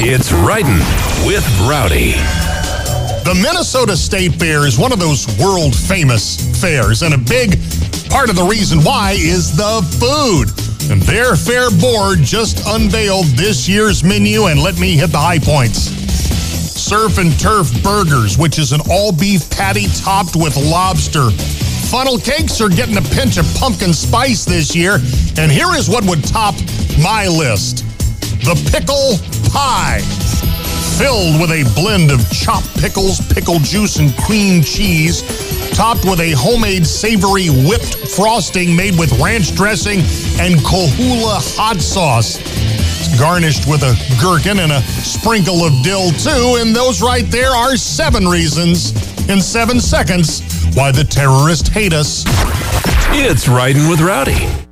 It's Riding with Rowdy. The Minnesota State Fair is one of those world-famous fairs, and a big part of the reason why is the food. And their fair board just unveiled this year's menu, and let me hit the high points. Surf and Turf Burgers, which is an all-beef patty topped with lobster. Funnel cakes are getting a pinch of pumpkin spice this year, and here is what would top my list. The Pickle Pie, filled with a blend of chopped pickles, pickle juice, and cream cheese, topped with a homemade savory whipped frosting made with ranch dressing and Kahula hot sauce. It's garnished with a gherkin and a sprinkle of dill, too, and those right there are 7 reasons in 7 seconds why the terrorists hate us. It's Riding with Rowdy.